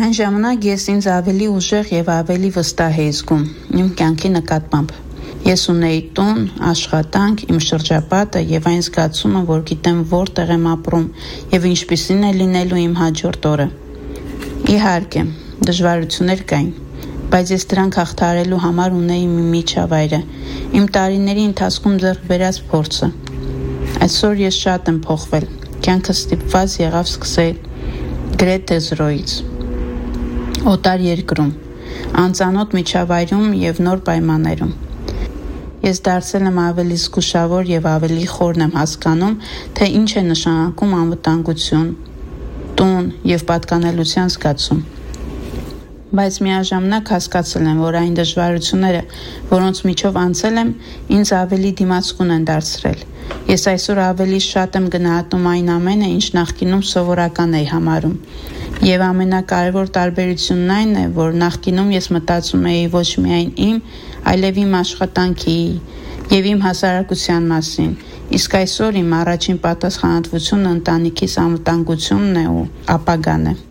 Այն ժամանակ ես ինձ ավելի ուժեղ եւ ավելի վստահ էի զգում իմ կյանքի նկատմամբ։ Ես ունեի տուն, աշխատանք, իմ շրջապատը եւ այն զգացումը, որ գիտեմ որտեղ եմ ապրում եւ ինչպիսին է լինելու իմ հաջորդ օրը։ Իհարկե, դժվարություններ կային, բայց ես դրանք հաղթահարելու համար ունեի իմ միջավայրը, իմ տարիների ընթացքում ձեռք բերած փորձը։ Այսօր ես շատ եմ փոխվել, կյանքը ստիպված եղավ սկսել գրեթե զրոյից։ Օտար երկրում, անծանոթ միջավայրում եւ նոր պայմաններում։ Ես դարձել եմ ավելի զգուշավոր եւ ավելի խորն եմ հասկանում, թե ինչ է նշանակում անվտանգություն, տուն եւ պատկանելության զգացում։ Բայց միաժամանակ հասկացել եմ, որ այն դժվարությունները, որոնց միջով անցել եմ, ինձ ավելի դիմացկուն են դարձրել։ Ես այսօր ավելի շատ եմ գնահատում այն ամենը, ինչ նախկինում սովորական էի համարում։ Եվ ամենակարևոր տարբերությունն այն է, որ նախկինում ես մտածում էի ոչ միայն իմ, այլև իմ աշխատանքի եւ իմ հասարակության մասին, իսկ այսօր իմ առաջին պատասխանատվությունը ընտանիքիս անվտանգությունն է ու ապագան է։